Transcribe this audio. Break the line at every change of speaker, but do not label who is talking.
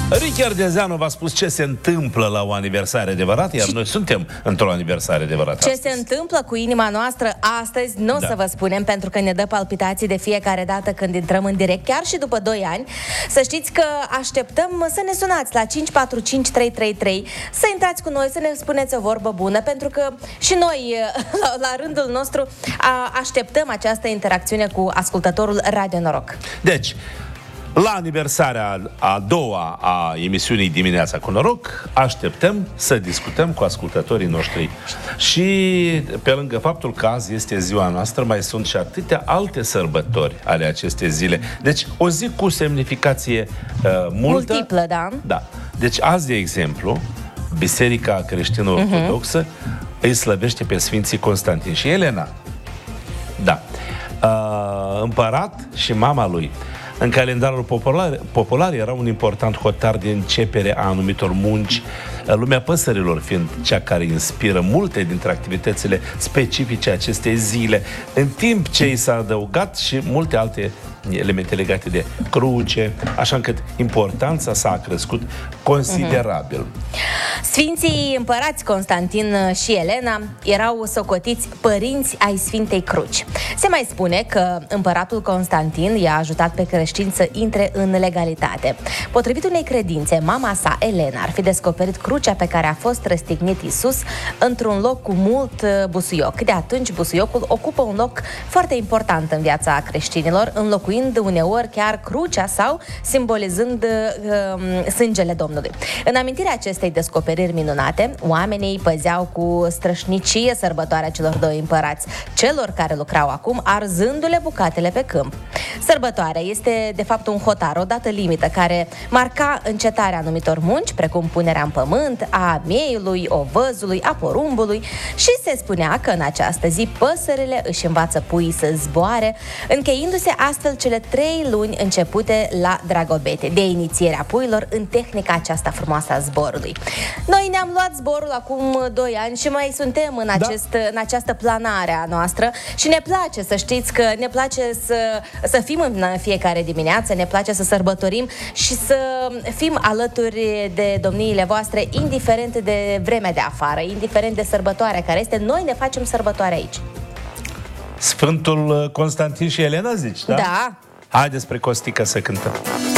Richard Dezeanu v-a spus ce se întâmplă la o aniversare adevărată, iar noi suntem într-o aniversare adevărată.
Ce se întâmplă cu inima noastră astăzi nu o să vă spunem, pentru că ne dă palpitații de fiecare dată când intrăm în direct, chiar și după 2 ani. Să știți că așteptăm să ne sunați la 545333, să intrați cu noi, să ne spuneți o vorbă bună, pentru că și noi, la rândul nostru, așteptăm această interacțiune cu ascultătorul Radio Noroc.
Deci, la aniversarea a doua a emisiunii Dimineața cu Noroc, așteptăm să discutăm cu ascultătorii noștri. Și pe lângă faptul că azi este ziua noastră, mai sunt și atâtea alte sărbători ale acestei zile. Deci, o zi cu semnificație multă.
Multiplă, da?
Da. Deci, azi, de exemplu, Biserica Creștină-Ortodoxă îi slăvește pe Sfinții Constantin și Elena. Da. Împărat și mama lui. În calendarul popular era un important hotar de începere a anumitor munci, lumea păsărilor fiind cea care inspiră multe dintre activitățile specifice acestei zile, în timp ce i s-a adăugat și multe alte elemente legate de cruce, așa încât importanța sa a crescut considerabil.
Sfinții împărați Constantin și Elena erau socotiți părinți ai Sfintei Cruci. Se mai spune că împăratul Constantin i-a ajutat pe creștini să intre în legalitate. Potrivit unei credințe, mama sa, Elena, ar fi descoperit crucea pe care a fost răstignit Iisus într-un loc cu mult busuioc. De atunci, busuiocul ocupă un loc foarte important în viața creștinilor, înlocuind uneori chiar crucea sau simbolizând sângele Domnului. În amintirea acestei descoperiri minunate, oamenii păzeau cu strășnicie sărbătoarea celor doi împărați, celor care lucrau acum arzându-le bucatele pe câmp. Sărbătoarea este de fapt un hotar, o dată limită, care marca încetarea anumitor munci, precum punerea în pământ a meiului, ovăzului, a porumbului, și se spunea că în această zi păsările își învață puii să zboare, încheindu-se astfel cele 3 luni începute la Dragobete, de inițierea puilor în tehnica aceasta frumoasă a zborului. Noi ne-am luat zborul acum 2 ani și mai suntem în această planare a noastră și ne place, să știți că ne place să fim în fiecare dimineață, ne place să sărbătorim și să fim alături de domniile voastre, indiferent de vremea de afară, indiferent de sărbătoarea care este, noi ne facem sărbătoare aici.
Sfântul Constantin și Elena, zici, da?
Da.
Haideți spre Costică să cântăm.